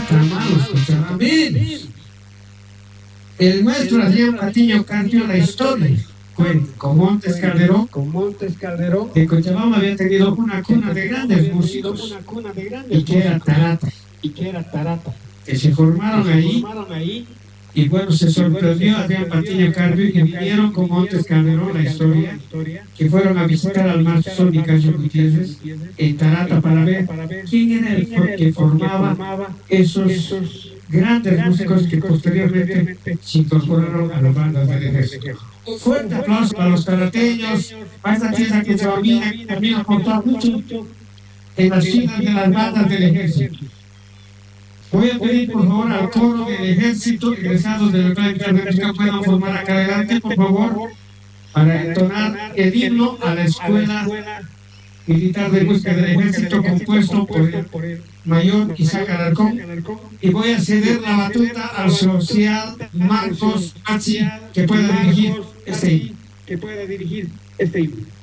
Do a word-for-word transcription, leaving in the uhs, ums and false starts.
tramados cochabambinos. El maestro Adrián Patiño cambió la historia. Cuenta con Montes Calderón, con Montes Calderón, que Cochabamba había tenido una cuna de grandes músicos una cuna de grandes y que era Tarata, y que era Tarata, que se formaron se ahí. formaron ahí. Y bueno, se sorprendió a Adrián Patiño Carpio y vinieron con Montes Calderón la historia, que fueron a visitar al maestro Nicasio Gutiérrez en Tarata para ver quién era el que formaba esos grandes músicos que posteriormente se incorporaron a las bandas del ejército. Un fuerte aplauso para los tarateños, para esta tierra que se también aportó mucho en las filas de las bandas del ejército. Voy a pedir por favor al coro del ejército, egresados de la Clínica Médica, puedan formar acá adelante, por favor, para entonar el himno a la Escuela Militar de Música del Ejército, compuesto por el mayor Isaac Alarcón. Y voy a ceder la batuta al social Marcos Mazzi, que pueda dirigir este himno. que pueda dirigir este himno.